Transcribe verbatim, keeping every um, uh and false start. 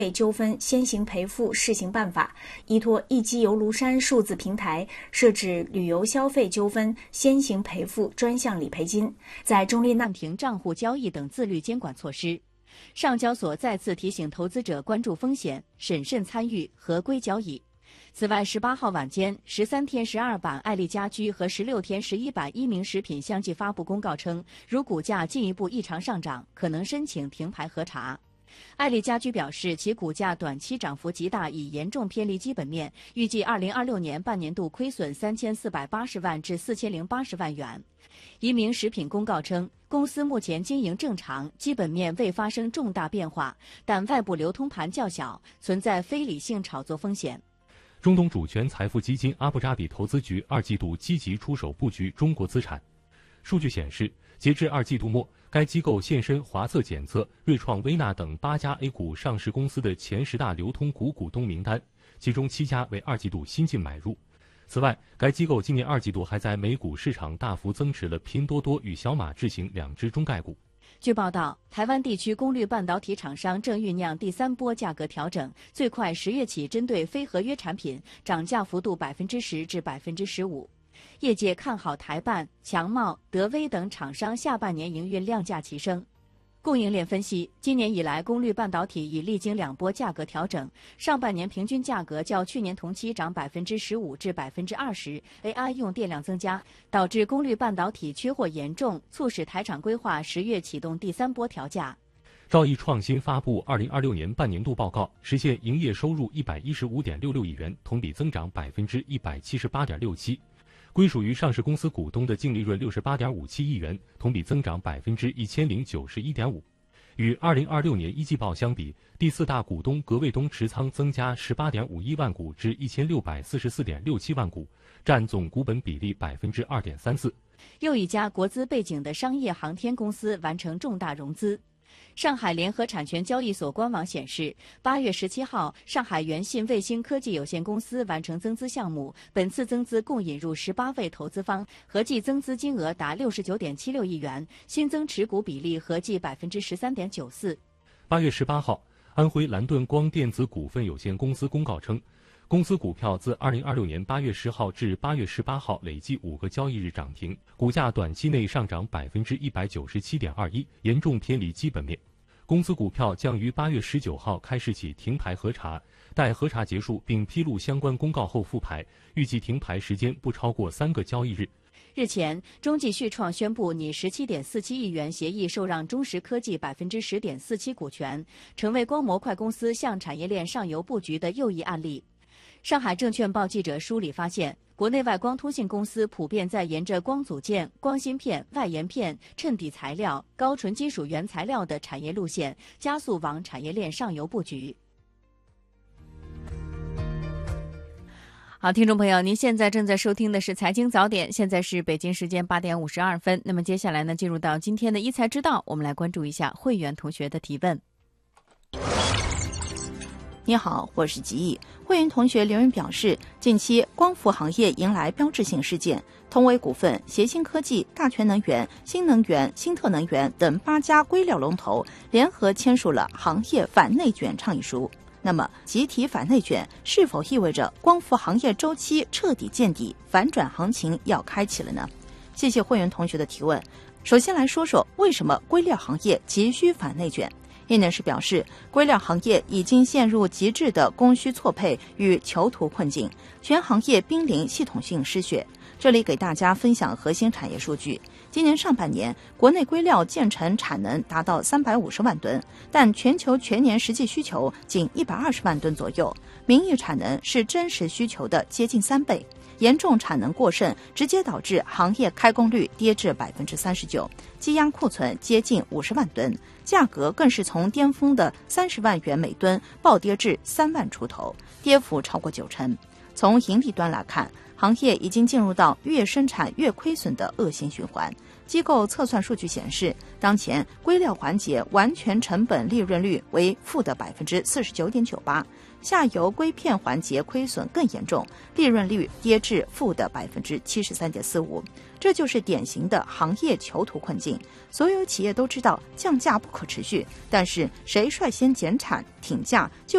纠纷先行赔付试行办法，依托一机游庐山数字平台，设置旅游消费纠纷先行赔付专项理赔金，在中立暂停账户交易等自律监管措施。上交所再次提醒投资者关注风险，审慎参与，合规交易。此外，十八号晚间，十三天十二版爱丽家居和十六天十一版一鸣食品相继发布公告称，如股价进一步异常上涨，可能申请停牌核查。爱丽家居表示，其股价短期涨幅极大，已严重偏离基本面，预计二零二六年半年度亏损三千四百八十万至四千零八十万元。一鸣食品公告称，公司目前经营正常，基本面未发生重大变化，但外部流通盘较小，存在非理性炒作风险。 中东主权财富基金阿布扎比投资局二季度积极出手布局中国资产。数据显示，截至二季度末，该机构现身华策检测、锐创微纳等八家 A 股上市公司的前十大流通股股东名单，其中七家为二季度新进买入。此外，该机构今年二季度还在美股市场大幅增持了拼多多与小马智行两只中概股。 据报道，台湾地区功率半导体厂商正酝酿第三波价格调整，最快十月起针对非合约产品涨价幅度百分之十至百分之十五。业界看好台半、强茂、德威等厂商下半年营运量价齐升。供应链分析，今年以来，功率半导体已历经两波价格调整，上半年平均价格较去年同期涨百分之十五至百分之二十。A I 用电量增加，导致功率半导体缺货严重，促使台厂规划十月启动第三波调价。 兆易创新发布二零二六年半年度报告，实现营业收入一百一十五点六六亿元，同比增长百分之一百七十八点六七。归属于上市公司股东的净利润六十八点五七亿元，同比增长百分之一千零九十一点五。与二零二六年一季报相比，第四大股东格卫东持仓增加十八点五一万股至一千六百四十四点六七万股，占总股本比例百分之二点三四。 又一家国资背景的商业航天公司完成重大融资。上海联合产权交易所官网显示，八月十七号，上海源信卫星科技有限公司完成增资项目，本次增资共引入十八位投资方，合计增资金额达六十九点七六亿元，新增持股比例合计百分之十三点九四。 八月十八号，安徽蓝盾光电子股份有限公司公告称，公司股票自二零二六年八月十号至八月十八号累计五个交易日涨停，股价短期内上涨百分之一百九十七点二一，严重偏离基本面。公司股票将于八月十九号开始起停牌核查，待核查结束并披露相关公告后复牌，预计停牌时间不超过三个交易日。 日前，中继旭创宣布拟十七点四七亿元协议受让中石科技百分之十点四七股权，成为光模块公司向产业链上游布局的又一案例。上海证券报记者梳理发现，国内外光通信公司普遍在沿着光组件、光芯片、外延片、衬底材料、高纯金属原材料的产业路线，加速往产业链上游布局。好，听众朋友，您现在正在收听的是财经早点，现在是北京时间八点五十二分。那么接下来呢，进入到今天的一财之道，我们来关注一下会员同学的提问。 你好，我是吉义。会员同学留言表示，近期光伏行业迎来标志性事件，通威股份、协鑫科技、大全能源、新能源、新特能源等八家硅料龙头联合签署了行业反内卷倡议书。那么，集体反内卷是否意味着光伏行业周期彻底见底，反转行情要开启了呢？谢谢会员同学的提问。首先来说说为什么硅料行业急需反内卷。业内人士表示，硅料行业已经陷入极致的供需错配与囚徒困境，全行业濒临系统性失血。这里给大家分享核心产业数据。今年上半年，国内硅料建成产能达到三百五十万吨，但全球全年实际需求仅一百二十万吨左右，名义产能是真实需求的接近三倍。严重产能过剩，直接导致行业开工率跌至百分之三十九，积压库存接近五十万吨，价格更是从巅峰的三十万元每吨暴跌至三万出头，跌幅超过九成。从盈利端来看，行业已经进入到越生产越亏损的恶性循环。 机构测算数据显示，当前硅料环节完全成本利润率为负的百分之四十九点九八，下游硅片环节亏损更严重，利润率跌至负的百分之七十三点四五。这就是典型的行业囚徒困境。所有企业都知道降价不可持续，但是谁率先减产挺价就